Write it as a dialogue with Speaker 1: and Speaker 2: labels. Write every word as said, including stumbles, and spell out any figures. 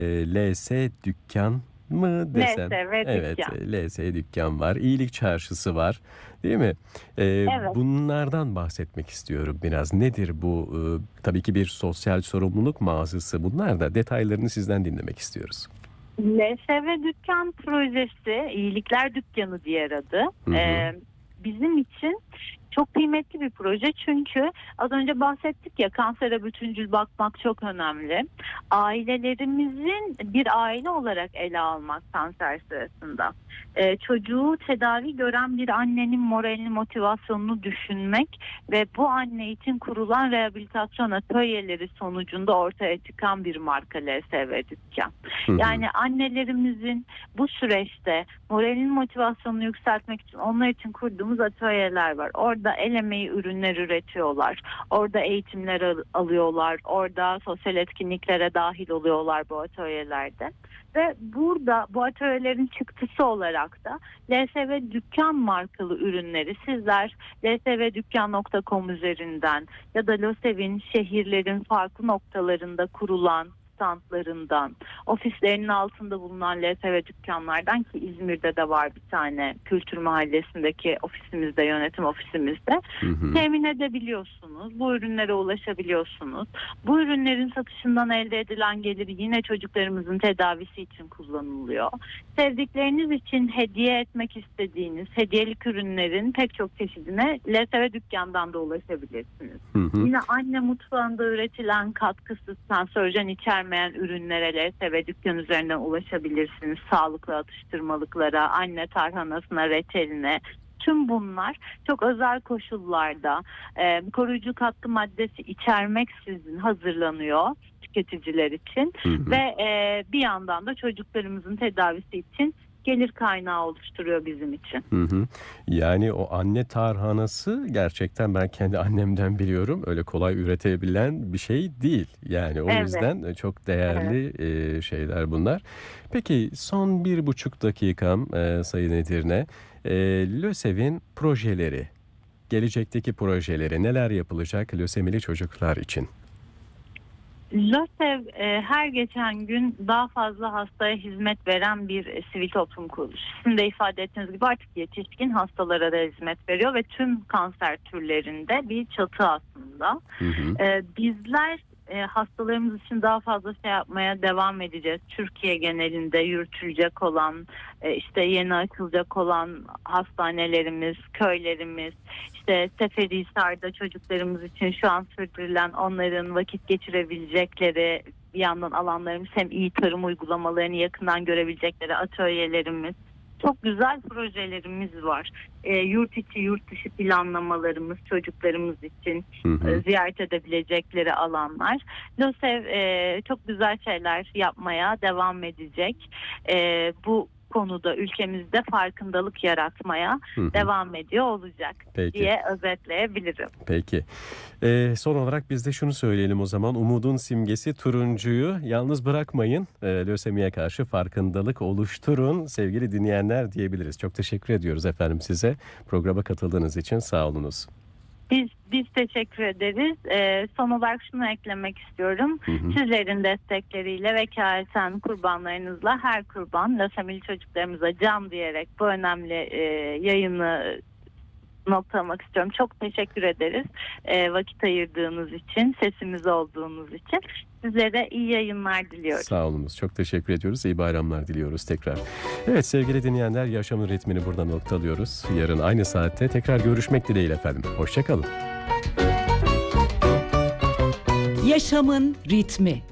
Speaker 1: L S Dükkan mı desem?
Speaker 2: L S ve
Speaker 1: Evet,
Speaker 2: Dükkan.
Speaker 1: L S Dükkan var, İyilik Çarşısı var, değil mi? Eee,
Speaker 2: Evet.
Speaker 1: bunlardan bahsetmek istiyorum biraz. Nedir bu? Iıı, tabii ki bir sosyal sorumluluk mağazası. Bunlar da detaylarını sizden dinlemek istiyoruz.
Speaker 2: L S ve Dükkan projesi, İyilikler Dükkanı diğer adı.
Speaker 1: Hı hı.
Speaker 2: Ee, bizim için çok kıymetli bir proje çünkü az önce bahsettik ya, kansere bütüncül bakmak çok önemli. Ailelerimizin bir aile olarak ele almak kanser sırasında. Ee, çocuğu tedavi gören bir annenin moralini, motivasyonunu düşünmek ve bu anne için kurulan rehabilitasyon atölyeleri sonucunda ortaya çıkan bir marka L S ve Dükkan.
Speaker 1: Hı hı.
Speaker 2: Yani annelerimizin bu süreçte moralini, motivasyonunu yükseltmek için onlar için kurduğumuz atölyeler var. Orada el emeği ürünler üretiyorlar. Orada eğitimler al- alıyorlar. Orada sosyal etkinliklere dahil oluyorlar bu atölyelerde. Ve burada bu atölyelerin çıktısı olarak da L S ve Dükkan markalı ürünleri sizler L S V Dükkan nokta com üzerinden ya da LÖSEV'in şehirlerin farklı noktalarında kurulan standlarından, ofislerinin altında bulunan L S V dükkanlardan, ki İzmir'de de var bir tane, Kültür Mahallesi'ndeki ofisimizde, yönetim ofisimizde
Speaker 1: Hı hı.
Speaker 2: temin edebiliyorsunuz. Bu ürünlere ulaşabiliyorsunuz. Bu ürünlerin satışından elde edilen gelir yine çocuklarımızın tedavisi için kullanılıyor. Sevdikleriniz için hediye etmek istediğiniz hediyelik ürünlerin pek çok çeşidine L S V Dükkan'dan da ulaşabilirsiniz.
Speaker 1: Hı hı.
Speaker 2: Yine anne mutfağında üretilen katkısız, kanserojen içermeyen ürünlere L S V Dükkan üzerinden ulaşabilirsiniz. Sağlıklı atıştırmalıklara, anne tarhanasına, reçeline. Tüm bunlar çok özel koşullarda e, koruyucu katkı maddesi içermeksizin hazırlanıyor tüketiciler için
Speaker 1: Hı hı.
Speaker 2: ve e, bir yandan da çocuklarımızın tedavisi için gelir kaynağı oluşturuyor bizim için.
Speaker 1: Hı hı. Yani o anne tarhanası gerçekten ben kendi annemden biliyorum. Öyle kolay üretebilen bir şey değil. Yani o
Speaker 2: Evet,
Speaker 1: yüzden çok
Speaker 2: evet.
Speaker 1: değerli e, şeyler bunlar. Peki son bir buçuk dakikam e, Sayın Edirne. E, LÖSEV'in projeleri, gelecekteki projeleri neler yapılacak lösemili çocuklar için?
Speaker 2: LÖSEV e, her geçen gün daha fazla hastaya hizmet veren bir e, sivil toplum kuruluşu. Sizin de ifade ettiğiniz gibi artık yetişkin hastalara da hizmet veriyor ve tüm kanser türlerinde bir çatı aslında.
Speaker 1: Hı hı.
Speaker 2: E, bizler e, hastalarımız için daha fazla şey yapmaya devam edeceğiz. Türkiye genelinde yürütülecek olan, e, işte yeni açılacak olan hastanelerimiz, köylerimiz, işte Seferihisar'da çocuklarımız için şu an sürdürülen, onların vakit geçirebilecekleri, bir yandan alanlarımız, hem iyi tarım uygulamalarını yakından görebilecekleri atölyelerimiz, çok güzel projelerimiz var. E, yurt içi yurt dışı planlamalarımız çocuklarımız için
Speaker 1: Hı hı.
Speaker 2: e, ziyaret edebilecekleri alanlar. LÖSEV e, çok güzel şeyler yapmaya devam edecek. E, bu konuda ülkemizde farkındalık yaratmaya
Speaker 1: Hı hı.
Speaker 2: devam ediyor olacak
Speaker 1: Peki.
Speaker 2: diye özetleyebilirim.
Speaker 1: Peki. Ee, son olarak biz de şunu söyleyelim o zaman. Umudun simgesi turuncuyu yalnız bırakmayın. Ee, lösemiye karşı farkındalık oluşturun sevgili dinleyenler diyebiliriz. Çok teşekkür ediyoruz efendim size. Programa katıldığınız için sağ olunuz.
Speaker 2: Biz biz teşekkür ederiz. Ee, son olarak şunu eklemek istiyorum.
Speaker 1: Hı hı.
Speaker 2: Sizlerin destekleriyle, vekaleten kurbanlarınızla her kurban lösemili çocuklarımıza can diyerek bu önemli e, yayını noktalamak istiyorum. Çok teşekkür ederiz e, vakit ayırdığınız için, sesimiz olduğunuz için. Sizlere iyi yayınlar diliyorum.
Speaker 1: Sağ olunuz. Çok teşekkür ediyoruz. İyi bayramlar diliyoruz tekrar. Evet sevgili dinleyenler, yaşamın ritmini burada noktalıyoruz. Yarın aynı saatte tekrar görüşmek dileğiyle efendim. Hoşça kalın.
Speaker 3: Yaşamın ritmi.